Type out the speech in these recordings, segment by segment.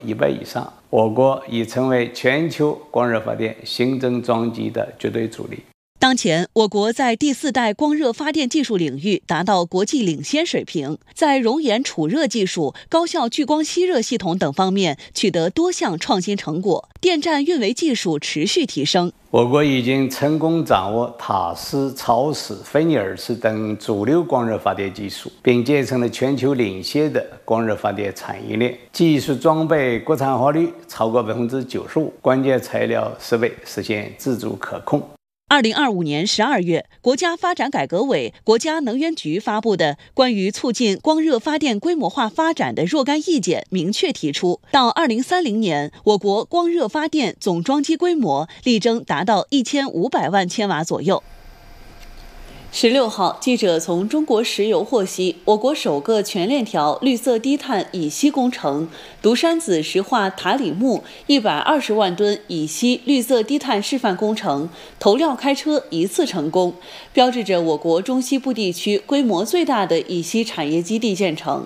100以上，我国已成为全球光热发电新增装机的绝对主力。 当前，我国在第4代光热发电技术领域达到国际领先水平，在熔岩储热技术、高效聚光吸热系统等方面取得多项创新成果，电站运维技术持续提升。 我国已经成功掌握塔斯、超视、菲涅尔斯等主流光热发电技术，并建成了全球领先的光热发电产业链，技术装备国产化率超过95%，关键材料设备实现自主可控。 2025年12月，国家发展改革委、国家能源局发布的关于促进光热发电规模化发展的若干意见明确提出，到2030年，我国光热发电总装机规模力争达到1500万千瓦左右。16号，记者从中国石油获悉，我国首个全链条绿色低碳乙烯工程独山子石化塔里木120万吨乙烯绿色低碳示范工程投料开车一次成功，标志着我国中西部地区规模最大的乙烯产业基地建成。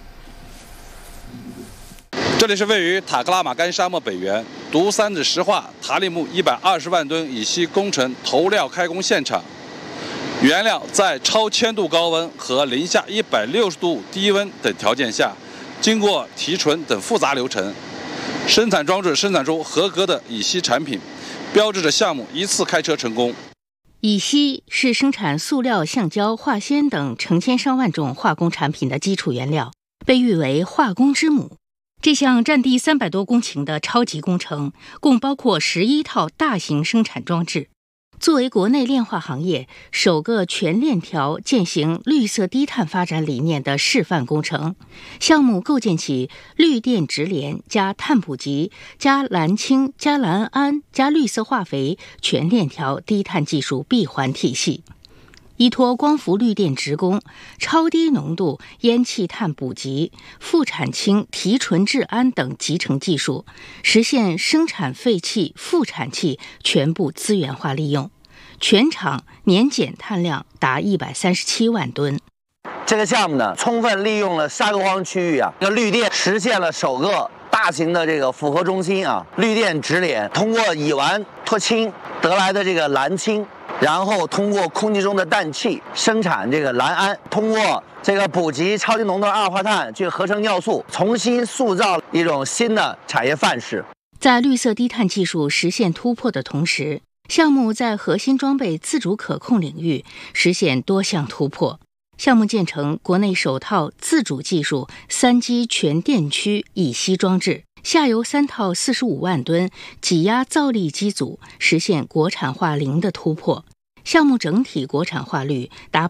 这里是位于塔克拉玛干沙漠北缘独山子石化塔里木120万吨乙烯工程投料开工现场。原料在超1000度高温和零下160度低温等条件下，经过提纯等复杂流程，生产装置生产出合格的乙烯产品，标志着项目一次开车成功。 乙烯是生产塑料、橡胶、化纤等成千上万种化工产品的基础原料，被誉为化工之母。这项占地300多公顷的超级工程，共包括11套大型生产装置。作为国内炼化行业首个全链条践行绿色低碳发展理念的示范工程，项目构建起绿电直联加碳捕集加蓝氢加蓝氨加绿色化肥全链条低碳技术闭环体系，依托光伏绿电直供、超低浓度烟气碳捕集、副产氢提纯制氨等集成技术，实现生产废气、副产气全部资源化利用，全厂年减碳量达137万吨。 这个项目呢，充分利用了沙沟荒区域这个绿电实现了首个大型的这个复合中心绿电直联，通过乙烷脱氢得来的这个蓝氢，然后通过空气中的氮气生产这个蓝氨，通过这个捕集超低浓度二氧化碳去合成尿素，重新塑造一种新的产业范式。 在绿色低碳技术实现突破的同时，项目在核心装备自主可控领域实现多项突破。项目建成国内首套自主技术3基全电区乙烯装置，下游3套45万吨挤压造粒机组，实现国产化零的突破。项目整体国产化率达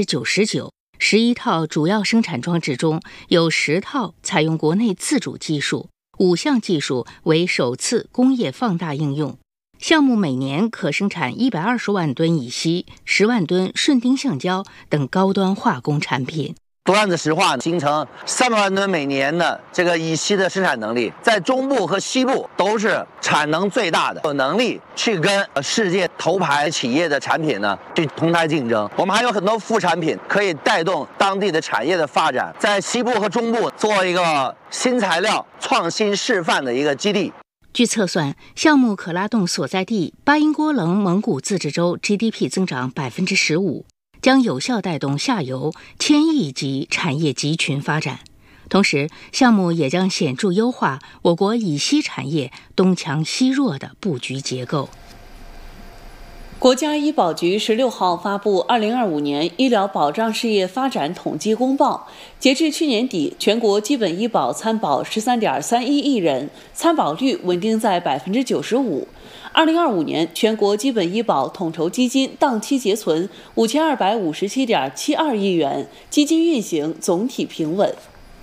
99%，11套主要生产装置中有10套采用国内自主技术，5项技术为首次工业放大应用。项目每年可生产120万吨乙烯、10万吨顺丁橡胶等高端化工产品。 独山子石化形成300万吨每年的这个乙烯的生产能力，在中部和西部都是产能最大的，有能力去跟世界头牌企业的产品去同台竞争。我们还有很多副产品可以带动当地的产业的发展，在西部和中部做一个新材料创新示范的一个基地。 据测算，项目可拉动所在地巴音郭楞蒙古自治州 GDP 增长15%，将有效带动下游1000亿级产业集群发展。同时，项目也将显著优化我国乙烯产业东强西弱的布局结构。 国家医保局16号发布2025年医疗保障事业发展统计公报，截至去年底，全国基本医保参保13.31亿人，参保率稳定在95%。2025年全国基本医保统筹基金当期结存5257.72亿元，基金运行总体平稳。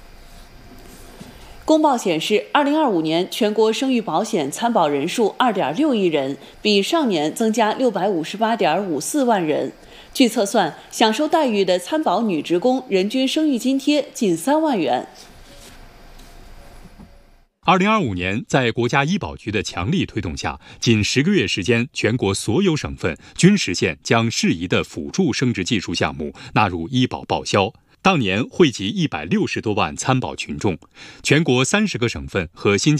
公报显示，2025年全国生育保险参保人数2.6亿人，比上年增加658.54万人。据测算，享受待遇的参保女职工人均生育津贴近3万元。 2025年，在国家医保局的强力推动下，仅10个月时间，全国所有省份均实现将适宜的辅助生殖技术项目纳入医保报销。 当年惠及160多万参保群众，全国30个省份和新